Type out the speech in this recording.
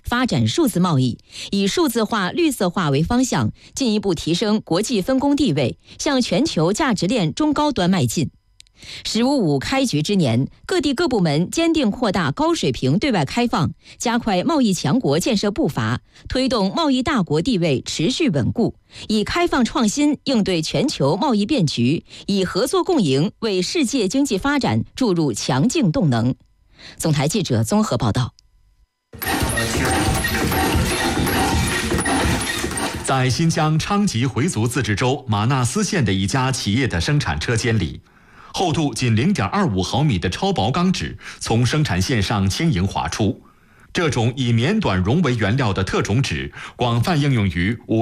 发展数字贸易，以数字化、绿色化为方向，进一步提升国际分工地位，向全球价值链中高端迈进。“15+5”开局之年，各地各部门坚定扩大高水平对外开放，加快贸易强国建设步伐，推动贸易大国地位持续稳固，以开放创新应对全球贸易变局，以合作共赢为世界经济发展注入强劲动能。总台记者综合报道。 在新疆昌吉回族自治州玛纳斯县的一家企业的生产车间里，厚度仅0.25毫米的超薄钢纸从生产线上轻盈滑出。这种以棉短绒为原料的特种纸广泛应用于